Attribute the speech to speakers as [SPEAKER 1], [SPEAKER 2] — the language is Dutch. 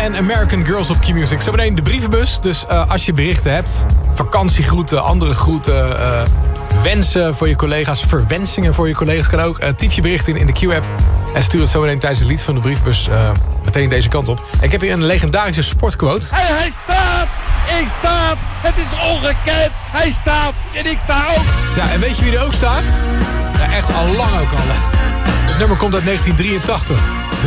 [SPEAKER 1] en American Girls op Q-Music. Zometeen de brievenbus, dus als je berichten hebt... vakantiegroeten, andere groeten... wensen voor je collega's, verwensingen voor je collega's kan ook. Typ je bericht in de Q-app en stuur het zo meteen tijdens het lied van de briefbus meteen deze kant op. Ik heb hier een legendarische sportquote.
[SPEAKER 2] Hij staat! Ik sta! Het is ongekend! Hij staat! En ik sta ook!
[SPEAKER 1] Ja, en weet je wie er ook staat? Ja, echt al lang ook al. Het nummer komt uit 1983.